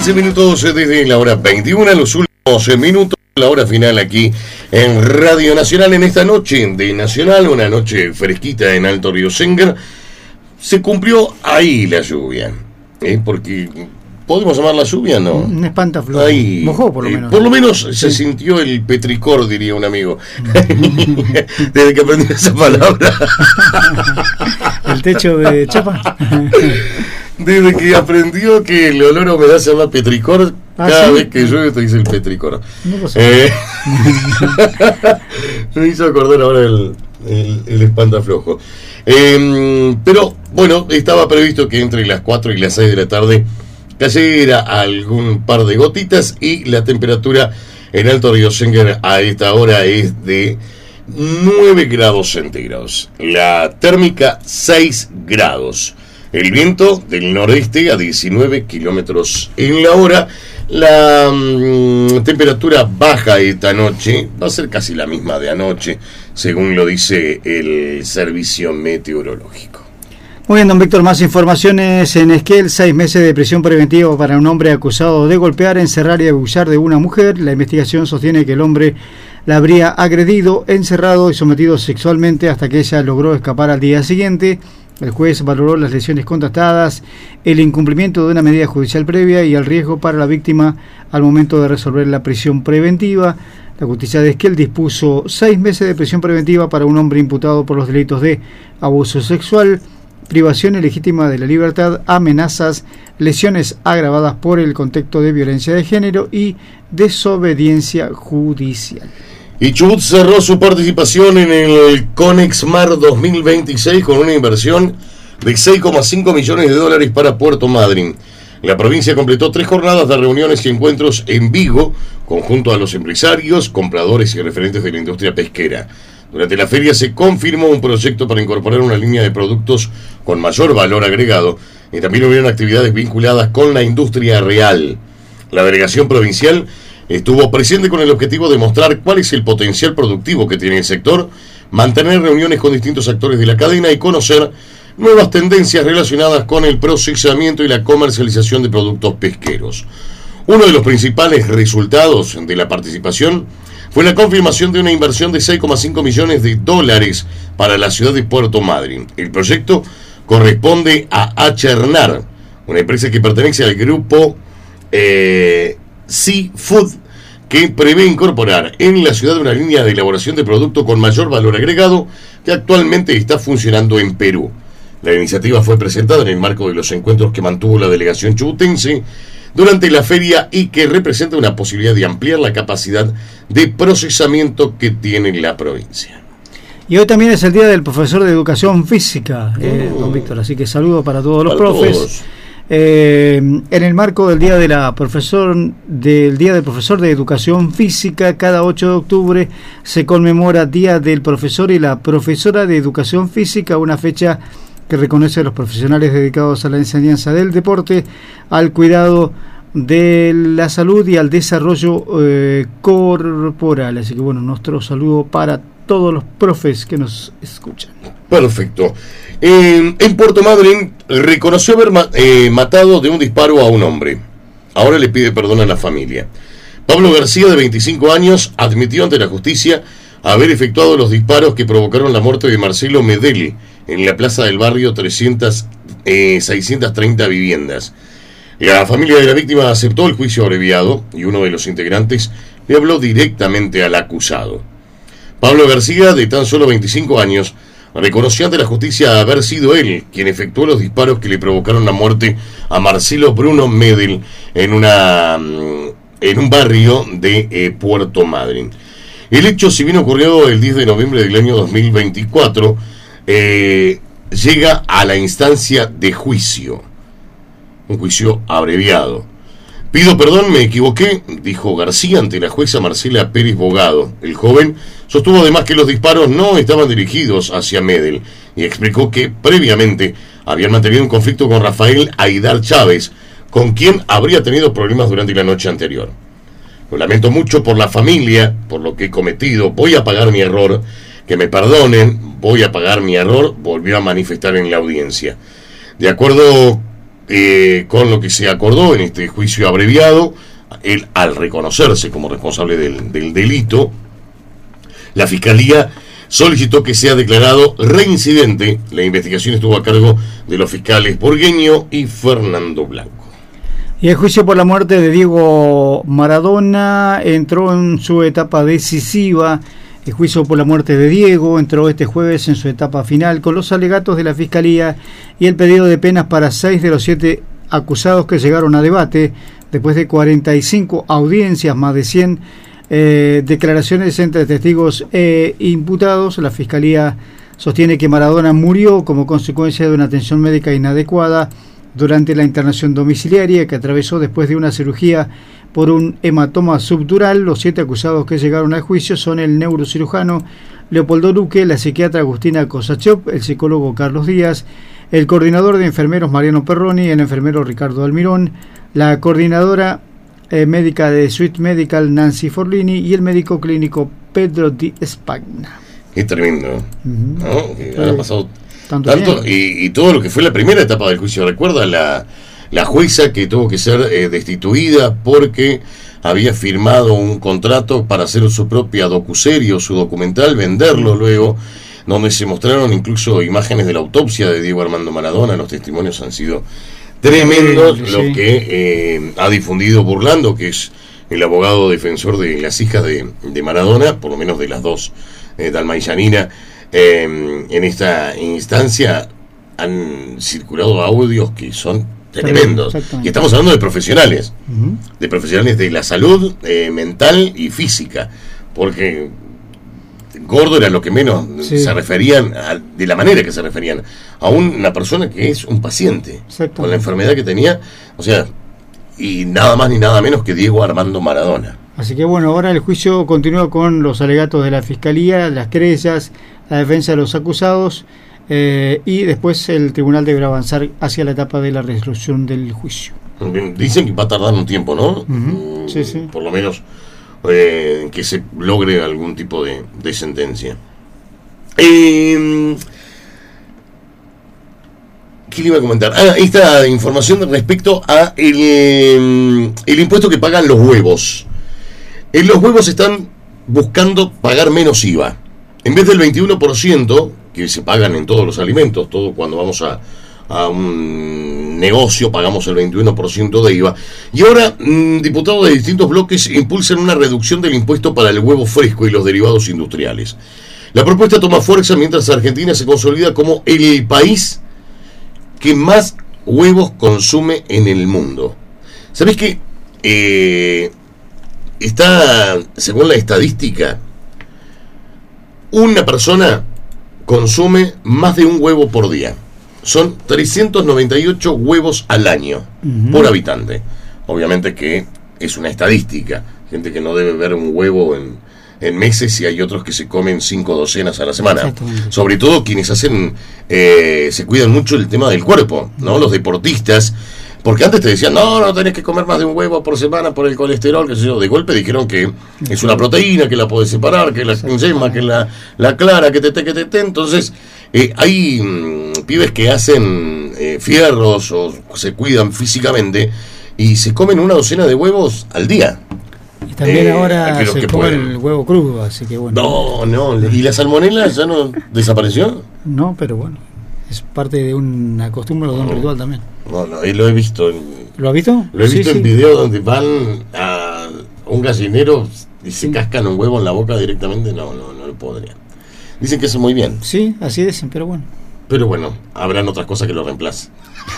15 minutos desde la hora 21, los últimos minutos, la hora final aquí en Radio Nacional, en esta noche de Nacional, una noche fresquita en Alto Río Sengar. Se cumplió ahí la lluvia, porque ¿podemos llamar la lluvia? No. Un espantaflujo. Ahí, mojó por lo menos. Por lo menos se sintió el petricor, diría un amigo. Desde que aprendí esa palabra. El techo de chapa. Desde que aprendió que el olor a humedad se llama petricor, cada vez que llueve te dice el petricor. No lo me hizo acordar ahora el espantaflojo. Pero bueno, estaba previsto que entre las 4 y las 6 de la tarde cayera algún par de gotitas, y la temperatura en Alto Río Sengar a esta hora es de 9 grados centígrados. La térmica 6 grados. El viento del nordeste a 19 kilómetros en la hora. La temperatura baja esta noche va a ser casi la misma de anoche, según lo dice el servicio meteorológico. Muy bien, don Víctor, más informaciones en Esquel. 6 meses de prisión preventiva para un hombre acusado de golpear, encerrar y abusar de una mujer. La investigación sostiene que el hombre la habría agredido, encerrado y sometido sexualmente hasta que ella logró escapar al día siguiente. El juez valoró las lesiones contrastadas, el incumplimiento de una medida judicial previa y el riesgo para la víctima al momento de resolver la prisión preventiva. La justicia de Esquel dispuso 6 meses de prisión preventiva para un hombre imputado por los delitos de abuso sexual, privación ilegítima de la libertad, amenazas, lesiones agravadas por el contexto de violencia de género y desobediencia judicial. Y Chubut cerró su participación en el Conexmar 2026 con una inversión de $6,5 millones para Puerto Madryn. La provincia completó 3 jornadas de reuniones y encuentros en Vigo, conjunto a los empresarios, compradores y referentes de la industria pesquera. Durante la feria se confirmó un proyecto para incorporar una línea de productos con mayor valor agregado, y también hubieron actividades vinculadas con la industria real. La delegación provincial estuvo presente con el objetivo de mostrar cuál es el potencial productivo que tiene el sector, mantener reuniones con distintos actores de la cadena y conocer nuevas tendencias relacionadas con el procesamiento y la comercialización de productos pesqueros. Uno de los principales resultados de la participación fue la confirmación de una inversión de $6,5 millones para la ciudad de Puerto Madryn. El proyecto corresponde a Achernar, una empresa que pertenece al grupo Seafood, que prevé incorporar en la ciudad una línea de elaboración de producto con mayor valor agregado que actualmente está funcionando en Perú. La iniciativa fue presentada en el marco de los encuentros que mantuvo la delegación chubutense durante la feria y que representa una posibilidad de ampliar la capacidad de procesamiento que tiene la provincia. Y hoy también es el Día del Profesor de Educación Física, don Víctor, así que saludo para todos los profes. Todos. En el marco del Día del Profesor de Educación Física, cada 8 de octubre se conmemora Día del Profesor y la Profesora de Educación Física, una fecha que reconoce a los profesionales dedicados a la enseñanza del deporte, al cuidado de la salud y al desarrollo corporal. Así que bueno, nuestro saludo para todos los profes que nos escuchan. Perfecto. En Puerto Madryn reconoció haber matado de un disparo a un hombre. Ahora le pide perdón a la familia. Pablo García, de 25 años, admitió ante la justicia haber efectuado los disparos que provocaron la muerte de Marcelo Medel en la plaza del barrio 630 viviendas. La familia de la víctima aceptó el juicio abreviado y uno de los integrantes le habló directamente al acusado. Pablo García, de tan solo 25 años, reconoció ante la justicia haber sido él quien efectuó los disparos que le provocaron la muerte a Marcelo Bruno Medel en un barrio de Puerto Madryn. El hecho, si bien ocurrió el 10 de noviembre del año 2024, llega a la instancia de juicio, un juicio abreviado. Pido perdón, me equivoqué, dijo García ante la jueza Marcela Pérez Bogado. El joven sostuvo además que los disparos no estaban dirigidos hacia Medel y explicó que previamente habían mantenido un conflicto con Rafael Aidar Chávez, con quien habría tenido problemas durante la noche anterior. Lo lamento mucho por la familia, por lo que he cometido, voy a pagar mi error, que me perdonen, voy a pagar mi error, volvió a manifestar en la audiencia. De acuerdo con lo que se acordó en este juicio abreviado, él, al reconocerse como responsable del delito, la Fiscalía solicitó que sea declarado reincidente. La investigación estuvo a cargo de los fiscales Burgueño y Fernando Blanco. Y el juicio por la muerte de Diego Maradona entró en su etapa decisiva. El juicio por la muerte de Diego entró este jueves en su etapa final con los alegatos de la Fiscalía y el pedido de penas para 6 de los 7 acusados que llegaron a debate después de 45 audiencias, más de 100 declaraciones entre testigos e imputados. La Fiscalía sostiene que Maradona murió como consecuencia de una atención médica inadecuada durante la internación domiciliaria que atravesó después de una cirugía por un hematoma subdural. Los 7 acusados que llegaron al juicio son el neurocirujano Leopoldo Luque, la psiquiatra Agustina Kosachov, el psicólogo Carlos Díaz, el coordinador de enfermeros Mariano Perroni, el enfermero Ricardo Almirón, la coordinadora médica de Sweet Medical Nancy Forlini y el médico clínico Pedro Di Spagna. Es tremendo, ¿no? Que ha pasado tanto y todo lo que fue la primera etapa del juicio. Recuerda la jueza que tuvo que ser destituida porque había firmado un contrato para hacer su propia docuserie o su documental, venderlo luego, donde se mostraron incluso imágenes de la autopsia de Diego Armando Maradona. Los testimonios han sido tremendos, lo que ha difundido Burlando, que es el abogado defensor de las hijas de Maradona, por lo menos de las dos, Dalma y Janina. En esta instancia han circulado audios que son tremendos, y estamos hablando de profesionales, de profesionales de la salud mental y física, porque gordo era lo que menos se referían de la manera que se referían a una persona que es un paciente con la enfermedad que tenía, o sea, y nada más ni nada menos que Diego Armando Maradona. Así que bueno, ahora el juicio continúa con los alegatos de la Fiscalía, las querellas, la defensa de los acusados, y después el tribunal deberá avanzar hacia la etapa de la resolución del juicio. Dicen que va a tardar un tiempo, ¿no? Sí. Por lo menos que se logre algún tipo de sentencia. ¿Qué le iba a comentar? Esta información respecto a el impuesto que pagan los huevos. Los huevos están buscando pagar menos IVA. En vez del 21% que se pagan en todos los alimentos, todo cuando vamos a un negocio pagamos el 21% de IVA. Y ahora diputados de distintos bloques impulsan una reducción del impuesto para el huevo fresco y los derivados industriales. La propuesta toma fuerza mientras Argentina se consolida como el país que más huevos consume en el mundo. ¿Sabés qué? Está, según la estadística, una persona consume más de un huevo por día. Son 398 huevos al año por habitante. Obviamente que es una estadística. Gente que no debe ver un huevo en meses, y hay otros que se comen 5 docenas a la semana. Sobre todo quienes hacen, se cuidan mucho el tema del cuerpo, ¿no? Los deportistas. Porque antes te decían, no tenés que comer más de un huevo por semana por el colesterol, qué sé yo. De golpe dijeron que es una proteína, que la podés separar, que la yema, que la clara, que te. Entonces, hay pibes que hacen fierros o se cuidan físicamente y se comen una docena de huevos al día. Y también ahora se come el huevo crudo, así que bueno. No. ¿Y la salmonela ya no desapareció? No, pero bueno. Es parte de una costumbre o de un ritual también. No, lo he visto. ¿Lo has visto? Lo he visto en videos donde van a un gallinero y se cascan un huevo en la boca directamente. No lo podrían. Dicen que eso muy bien. Sí, así dicen, pero bueno. Pero bueno, habrán otras cosas que lo reemplacen.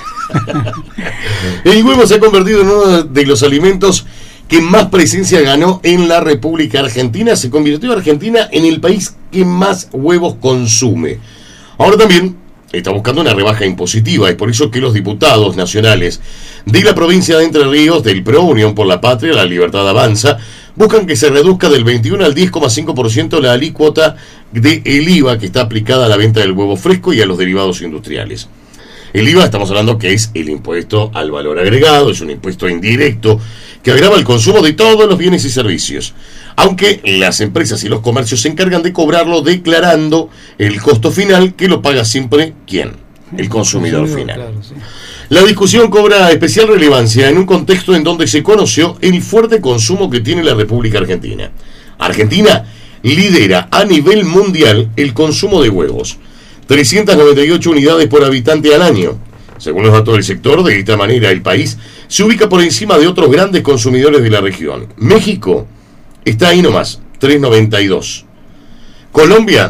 El huevo se ha convertido en uno de los alimentos que más presencia ganó en la República Argentina. Se convirtió Argentina en el país que más huevos consume. Ahora también está buscando una rebaja impositiva. Es por eso que los diputados nacionales de la provincia de Entre Ríos, del PRO, Unión por la Patria, La Libertad Avanza, buscan que se reduzca del 21 al 10,5% la alícuota del IVA que está aplicada a la venta del huevo fresco y a los derivados industriales. El IVA, estamos hablando que es el impuesto al valor agregado, es un impuesto indirecto que agrava el consumo de todos los bienes y servicios, aunque las empresas y los comercios se encargan de cobrarlo declarando el costo final, que lo paga siempre ¿quién? El consumidor final. Claro, sí. La discusión cobra especial relevancia en un contexto en donde se conoció el fuerte consumo que tiene la República Argentina. Argentina lidera a nivel mundial el consumo de huevos, 398 unidades por habitante al año. Según los datos del sector, de esta manera el país se ubica por encima de otros grandes consumidores de la región. México está ahí nomás, 392. Colombia,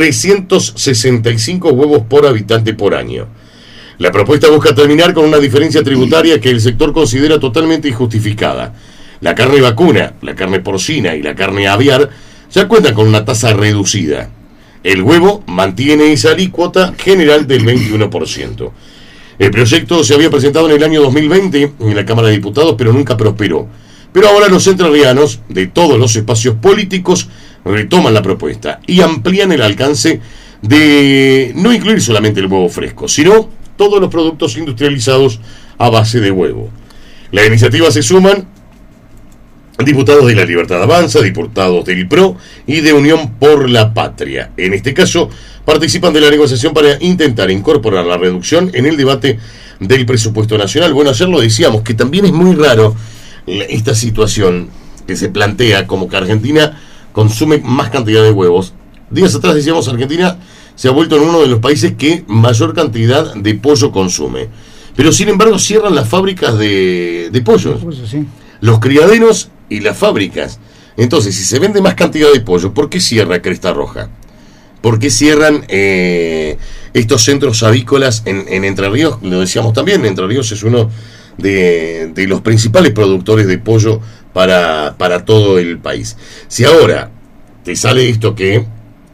365 huevos por habitante por año. La propuesta busca terminar con una diferencia tributaria que el sector considera totalmente injustificada. La carne vacuna, la carne porcina y la carne aviar ya cuentan con una tasa reducida. El huevo mantiene esa alícuota general del 21%. El proyecto se había presentado en el año 2020 en la Cámara de Diputados, pero nunca prosperó. Pero ahora los entrerrianos de todos los espacios políticos retoman la propuesta y amplían el alcance de no incluir solamente el huevo fresco, sino todos los productos industrializados a base de huevo. La iniciativa se suman diputados de La Libertad Avanza, diputados del PRO y de Unión por la Patria. En este caso, participan de la negociación para intentar incorporar la reducción en el debate del presupuesto nacional. Bueno, ayer lo decíamos, que también es muy raro esta situación que se plantea como que Argentina consume más cantidad de huevos. Días atrás decíamos, Argentina se ha vuelto en uno de los países que mayor cantidad de pollo consume. Pero sin embargo cierran las fábricas de pollos. Sí. Los criaderos y las fábricas. Entonces, si se vende más cantidad de pollo, ¿por qué cierra Cresta Roja? ¿Por qué cierran estos centros avícolas en Entre Ríos? Lo decíamos también, Entre Ríos es uno de los principales productores de pollo para todo el país. Si ahora te sale esto que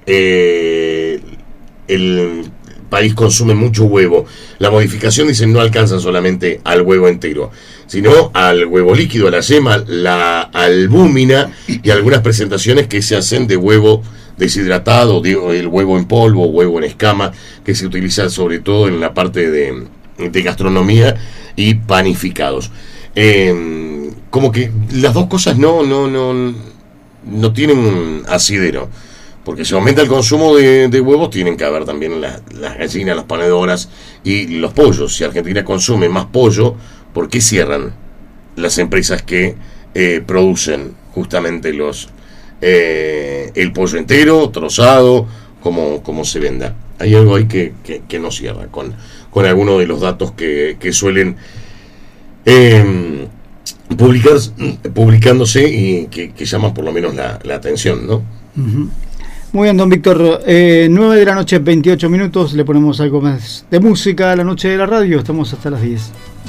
el país consume mucho huevo, la modificación, dicen, no alcanza solamente al huevo entero, sino al huevo líquido, a la yema, la albúmina y algunas presentaciones que se hacen de huevo deshidratado, el huevo en polvo, huevo en escama, que se utiliza sobre todo en la parte de gastronomía y panificados. Como que las dos cosas no tienen asidero, porque si aumenta el consumo de huevos, tienen que haber también las gallinas, las ponedoras y los pollos. Si Argentina consume más pollo, ¿por qué cierran las empresas que producen justamente el pollo entero, trozado, como se venda? Hay algo ahí que no cierra con algunos de los datos que suelen publicándose y que llaman por lo menos la atención, ¿no? Uh-huh. Muy bien, don Víctor. 9 de la noche, 28 minutos. Le ponemos algo más de música a la noche de la radio. Estamos hasta las 10.